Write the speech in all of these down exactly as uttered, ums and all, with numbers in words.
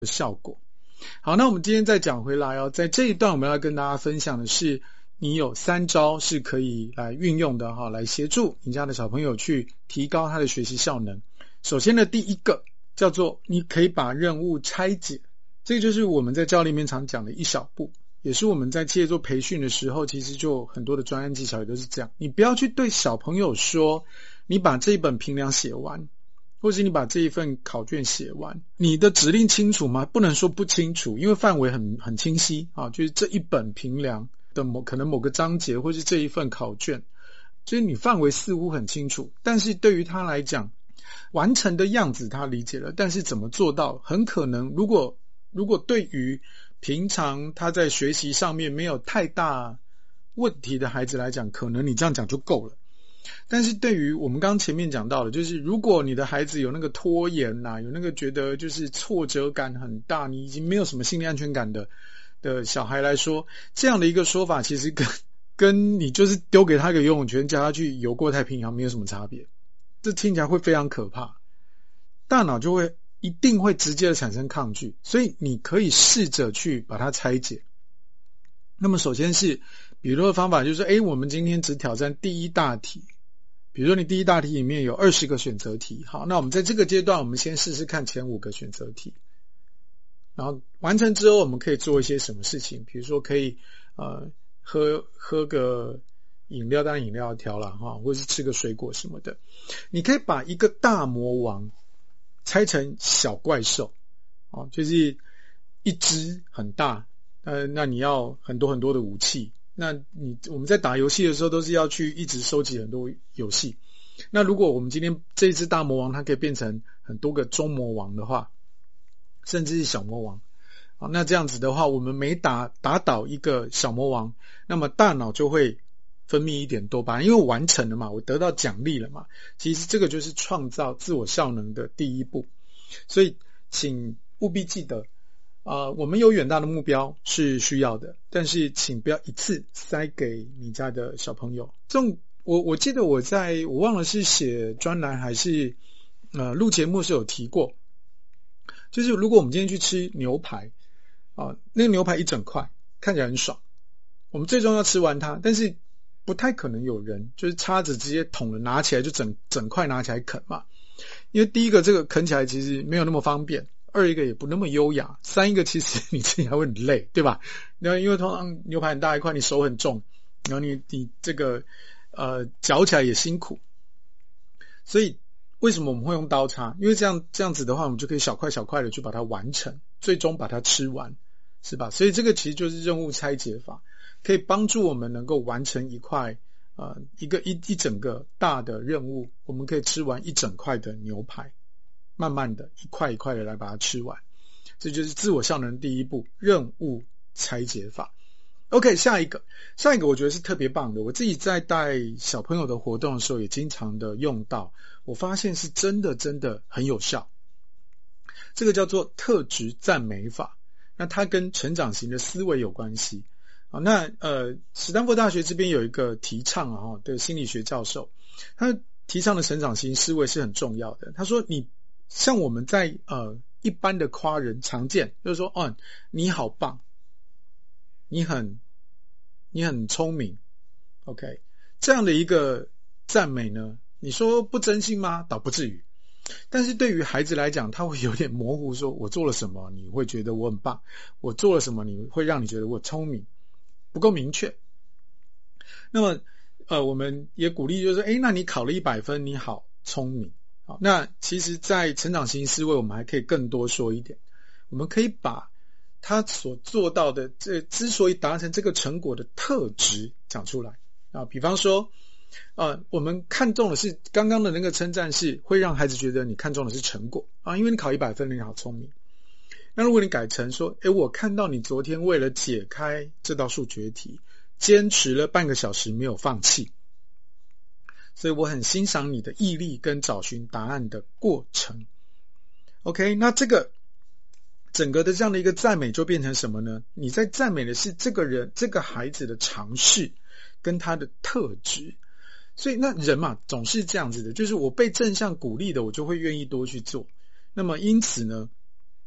效果。好，那我们今天再讲回来哦，在这一段我们要跟大家分享的是，你有三招是可以来运用的哈，来协助你家的小朋友去提高他的学习效能。首先的第一个叫做你可以把任务拆解，这个就是我们在教练里面常讲的一小步，也是我们在企业做培训的时候，其实就很多的专案技巧也都是这样。你不要去对小朋友说，你把这一本评量写完，或是你把这一份考卷写完，你的指令清楚吗？不能说不清楚，因为范围很很清晰啊，就是这一本评量的某可能某个章节，或是这一份考卷，就是你范围似乎很清楚，但是对于他来讲，完成的样子他理解了，但是怎么做到，很可能如果如果对于平常他在学习上面没有太大问题的孩子来讲，可能你这样讲就够了。但是对于我们刚刚前面讲到的，就是如果你的孩子有那个拖延啊，有那个觉得就是挫折感很大，你已经没有什么心理安全感的的小孩来说，这样的一个说法其实跟跟你就是丢给他一个游泳圈叫他去游过太平洋没有什么差别，这听起来会非常可怕，大脑就会一定会直接的产生抗拒，所以你可以试着去把它拆解。那么首先是比如说的方法就是诶我们今天只挑战第一大题，比如说你第一大题里面有二十个选择题，好，那我们在这个阶段我们先试试看前五个选择题，然后完成之后我们可以做一些什么事情，比如说可以呃喝喝个饮料，当然饮料要挑啦哈，或是吃个水果什么的。你可以把一个大魔王拆成小怪兽，哦，就是一只很大，呃，那你要很多很多的武器。那你我们在打游戏的时候都是要去一直收集很多游戏。那如果我们今天这一只大魔王它可以变成很多个中魔王的话，甚至是小魔王，好，那这样子的话，我们每打打倒一个小魔王，那么大脑就会分泌一点多巴胺，因为我完成了嘛，我得到奖励了嘛。其实这个就是创造自我效能的第一步。所以请务必记得呃，我们有远大的目标是需要的，但是请不要一次塞给你家的小朋友。这种我我记得我在我忘了是写专栏还是呃录节目是有提过，就是如果我们今天去吃牛排啊、呃，那个牛排一整块看起来很爽，我们最终要吃完它，但是不太可能有人就是叉子直接捅了拿起来就整整块拿起来啃嘛，因为第一个这个啃起来其实没有那么方便，二一个也不那么优雅，三一个其实你自己还会很累，对吧？然后因为通常牛排很大一块，你手很重，然后你你这个呃嚼起来也辛苦，所以为什么我们会用刀叉？因为这样这样子的话，我们就可以小块小块的去把它完成，最终把它吃完，是吧？所以这个其实就是任务拆解法，可以帮助我们能够完成一块呃一个一一整个大的任务，我们可以吃完一整块的牛排。慢慢的一块一块的来把它吃完，这就是自我效能第一步，任务拆解法。 OK， 下一个下一个我觉得是特别棒的，我自己在带小朋友的活动的时候也经常的用到，我发现是真的真的很有效。这个叫做特质赞美法，那它跟成长型的思维有关系。好，那呃，史丹佛大学这边有一个提倡啊的心理学教授，他提倡的成长型思维是很重要的。他说你像我们在呃一般的夸人常见就是说哦你好棒，你很你很聪明 OK， 这样的一个赞美呢，你说不真心吗？倒不至于，但是对于孩子来讲他会有点模糊，说我做了什么你会觉得我很棒，我做了什么你会让你觉得我聪明，不够明确。那么呃我们也鼓励就是诶那你考了一百分，你好聪明。好，那其实在成长型思维我们还可以更多说一点，我们可以把他所做到的这之所以达成这个成果的特质讲出来啊，比方说呃，我们看重的是刚刚的那个称赞是会让孩子觉得你看重的是成果啊，因为你考一百分你好聪明。那如果你改成说诶我看到你昨天为了解开这道数学题坚持了半个小时没有放弃，所以我很欣赏你的毅力跟找寻答案的过程。 OK， 那这个整个的这样的一个赞美就变成什么呢？你在赞美的是这个人这个孩子的尝试跟他的特质。所以那人嘛总是这样子的，就是我被正向鼓励的我就会愿意多去做。那么因此呢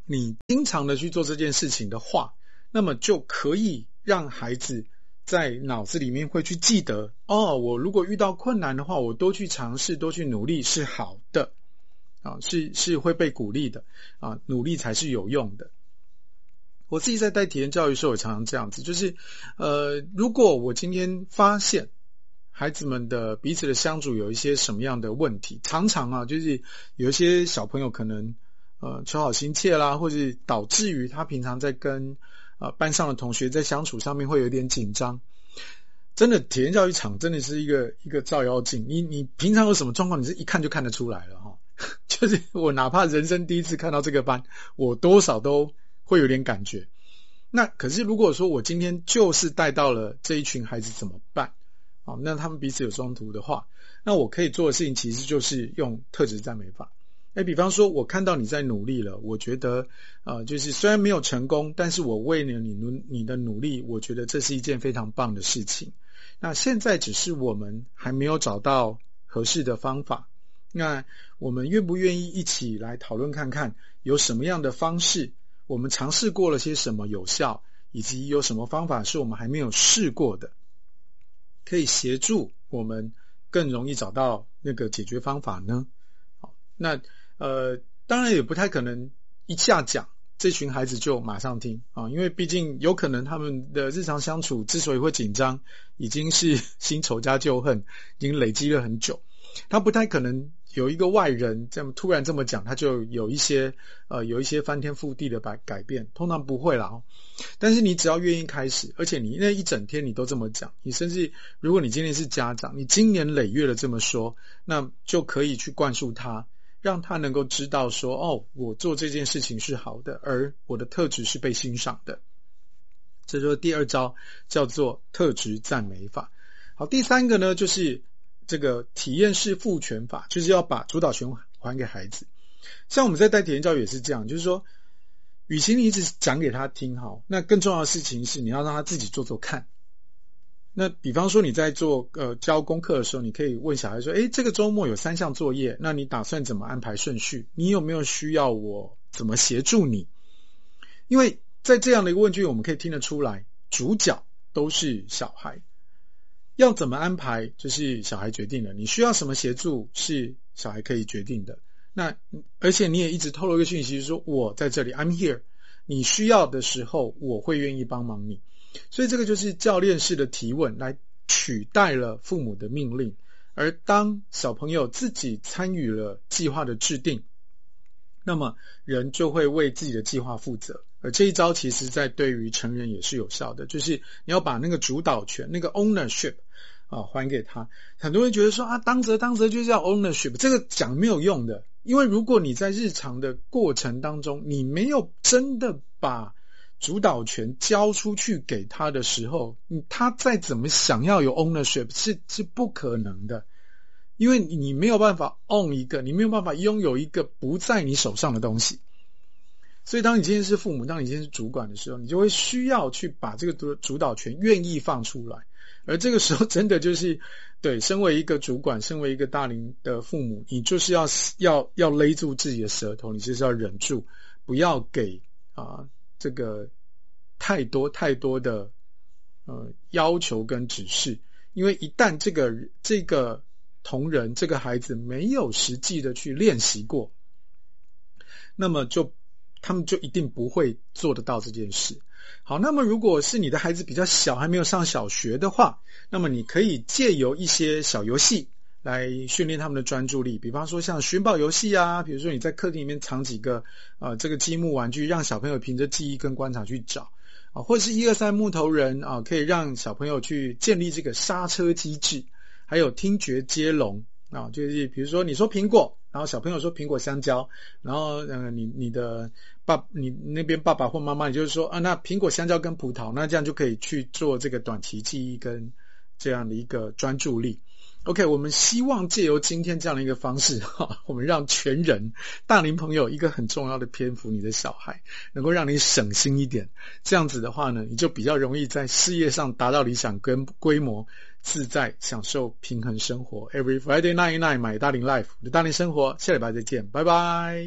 你经常的去做这件事情的话，那么就可以让孩子在脑子里面会去记得，哦，我如果遇到困难的话，我多去尝试，多去努力是好的啊，是是会被鼓励的啊，努力才是有用的。我自己在带体验教育的时候，我常常这样子，就是呃，如果我今天发现孩子们的彼此的相处有一些什么样的问题，常常啊，就是有一些小朋友可能呃求好心切啦，或是导致于他平常在跟呃班上的同学在相处上面会有点紧张。真的体验教育场真的是一个一个照妖镜，你你平常有什么状况，你是一看就看得出来了哈。就是我哪怕人生第一次看到这个班，我多少都会有点感觉。那可是如果说我今天就是带到了这一群孩子怎么办？好，那他们彼此有冲突的话，那我可以做的事情其实就是用特质赞美法。哎，比方说我看到你在努力了，我觉得呃，就是虽然没有成功，但是我为了你努你的努力，我觉得这是一件非常棒的事情。那现在只是我们还没有找到合适的方法，那我们愿不愿意一起来讨论看看有什么样的方式，我们尝试过了些什么有效，以及有什么方法是我们还没有试过的，可以协助我们更容易找到那个解决方法呢？好，那呃，当然也不太可能一下讲这群孩子就马上听啊，因为毕竟有可能他们的日常相处之所以会紧张，已经是新仇加旧恨，已经累积了很久，他不太可能有一个外人这么突然这么讲，他就有一些呃有一些翻天覆地的改改变，通常不会啦哦。但是你只要愿意开始，而且你那一整天你都这么讲，你甚至如果你今天是家长，你经年累月的这么说，那就可以去灌输他，让他能够知道说，哦，我做这件事情是好的，而我的特质是被欣赏的。这就是第二招，叫做特质赞美法。好，第三个呢，就是这个体验式赋权法，就是要把主导权还给孩子。像我们在带体验教育也是这样，就是说与其你一直讲给他听好，那更重要的事情是你要让他自己做做看。那比方说你在做呃教功课的时候，你可以问小孩说，诶，这个周末有三项作业，那你打算怎么安排顺序？你有没有需要我怎么协助你？因为在这样的一个问句，我们可以听得出来，主角都是小孩，要怎么安排就是小孩决定的，你需要什么协助是小孩可以决定的。那而且你也一直透露一个讯息，就是说我在这里 I'm here， 你需要的时候我会愿意帮忙你。所以这个就是教练式的提问来取代了父母的命令，而当小朋友自己参与了计划的制定，那么人就会为自己的计划负责。而这一招其实在对于成人也是有效的，就是你要把那个主导权，那个 ownership 啊还给他。很多人觉得说啊，当责当责就是要 ownership， 这个讲没有用的，因为如果你在日常的过程当中，你没有真的把主导权交出去给他的时候，他再怎么想要有 ownership 是是不可能的，因为你没有办法 own 一个，你没有办法拥有一个不在你手上的东西。所以当你今天是父母，当你今天是主管的时候，你就会需要去把这个主导权愿意放出来。而这个时候真的就是对，身为一个主管，身为一个大龄的父母，你就是要要要勒住自己的舌头，你就是要忍住，不要给啊这个太多太多的呃要求跟指示。因为一旦这个这个同仁这个孩子没有实际的去练习过，那么就他们就一定不会做得到这件事。好，那么如果是你的孩子比较小，还没有上小学的话，那么你可以借由一些小游戏来训练他们的专注力，比方说像寻宝游戏啊，比如说你在客厅里面藏几个呃这个积木玩具，让小朋友凭着记忆跟观察去找啊，或者是一二三木头人啊，可以让小朋友去建立这个刹车机制，还有听觉接龙啊，就是比如说你说苹果，然后小朋友说苹果香蕉，然后呃你你的爸你那边爸爸或妈妈，你就是说啊那苹果香蕉跟葡萄，那这样就可以去做这个短期记忆跟这样的一个专注力。OK， 我们希望借由今天这样的一个方式哈，我们让全人大龄朋友一个很重要的篇幅，你的小孩能够让你省心一点，这样子的话呢，你就比较容易在事业上达到理想跟规模，自在享受平衡生活。Every Friday night night 买大龄 life， 我的大龄生活，下礼拜再见，拜拜。